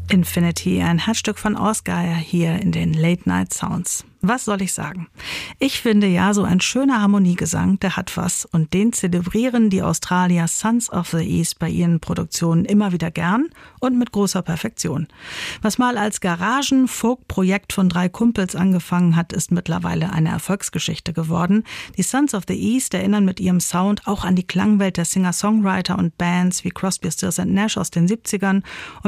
Infinity, ein Herzstück von Oscar hier in den Late Night Sounds. Was soll ich sagen? Ich finde ja, so ein schöner Harmoniegesang, der hat was. Und den zelebrieren die Australier Sons of the East bei ihren Produktionen immer wieder gern und mit großer Perfektion. Was mal als Garagen-Folk-Projekt von 3 Kumpels angefangen hat, ist mittlerweile eine Erfolgsgeschichte geworden. Die Sons of the East erinnern mit ihrem Sound auch an die Klangwelt der Singer-Songwriter und Bands wie Crosby, Stills & Nash aus den 70ern.